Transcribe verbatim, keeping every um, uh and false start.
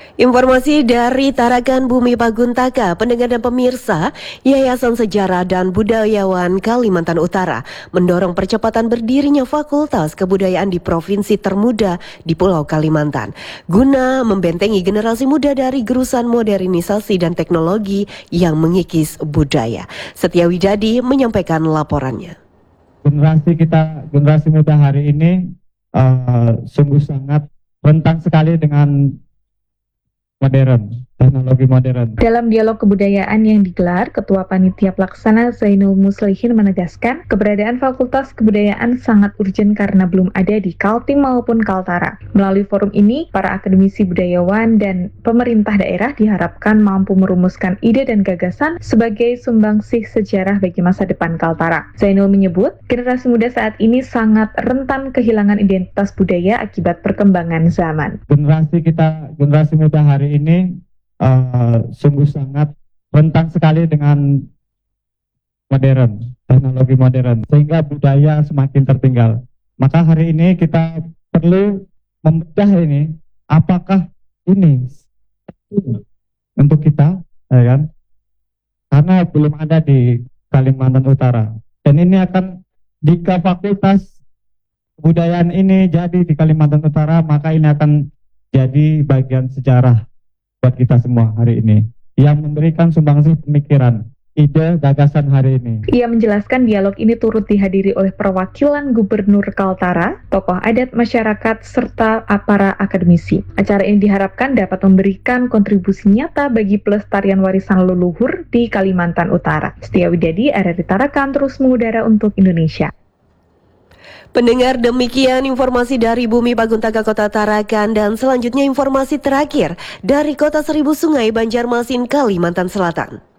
Informasi dari Tarakan Bumi Paguntaka, pendengar dan pemirsa, Yayasan Sejarah dan Budayawan Kalimantan Utara mendorong percepatan berdirinya Fakultas Kebudayaan di provinsi termuda di Pulau Kalimantan, guna membentengi generasi muda dari gerusan modernisasi dan teknologi yang mengikis budaya. Setia Widadi menyampaikan laporannya. Generasi kita, generasi muda hari ini uh, sungguh sangat rentan sekali dengan modern, teknologi modern. Dalam dialog kebudayaan yang digelar, Ketua Panitia Pelaksana Zainul Muslihin menegaskan keberadaan Fakultas Kebudayaan sangat urgen karena belum ada di Kaltim maupun Kaltara. Melalui forum ini, para akademisi budayawan dan pemerintah daerah diharapkan mampu merumuskan ide dan gagasan sebagai sumbangsih sejarah bagi masa depan Kaltara. Zainul menyebut, generasi muda saat ini sangat rentan kehilangan identitas budaya akibat perkembangan zaman. Generasi kita, generasi muda hari ini uh, sungguh sangat rentan sekali dengan modern, teknologi modern, sehingga budaya semakin tertinggal. Maka hari ini kita perlu membedah ini, apakah ini untuk kita, ya kan? Karena belum ada di Kalimantan Utara. Dan ini akan, jika fakultas kebudayaan ini jadi di Kalimantan Utara, maka ini akan jadi bagian sejarah buat kita semua hari ini, yang memberikan sumbangsih pemikiran, ide, gagasan hari ini. Ia menjelaskan dialog ini turut dihadiri oleh perwakilan Gubernur Kaltara, tokoh adat masyarakat, serta para akademisi. Acara ini diharapkan dapat memberikan kontribusi nyata bagi pelestarian warisan leluhur di Kalimantan Utara. Setia Widadi, R R I Tarakan, terus mengudara untuk Indonesia. Pendengar, demikian informasi dari Bumi Paguntaka Kota Tarakan, dan selanjutnya informasi terakhir dari Kota Seribu Sungai, Banjarmasin, Kalimantan Selatan.